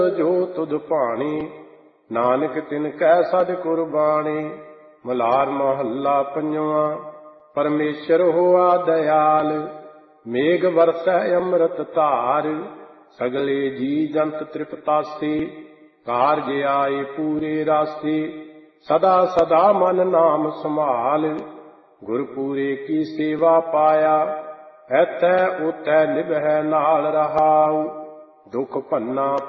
ਜੋ ਤੁਧ ਭਾਣੀ, ਨਾਨਕ ਤਿਨ ਕੈ ਸਦ ਕੁਰਬਾਣੀ। ਮਲਾਰ ਮਹੱਲਾ ਪੰਜਵਾਂ। ਪਰਮੇਸ਼ਰ ਹੋਆ ਦਇਆਲ, ਮੇਘ ਵਰਸੈ ਅੰਮ੍ਰਿਤ ਧਾਰ। ਸਗਲੇ ਜੀ ਜੰਤ ਤ੍ਰਿਪਤਾਸੀ, ਕਾਰਜ ਆਏ ਪੂਰੇ ਰਾਸੀ। ਸਦਾ ਸਦਾ ਮਨ ਨਾਮ ਸੰਭਾਲ, ਗੁਰਪੂਰੇ ਕੀ ਸੇਵਾ ਪਾਇਆ। ਐਥੈ ਓਥੈ ਨਿਭੈ ਨਾਲ ਰਹਾਉ, ਦੁਖ ਭੰਨਾ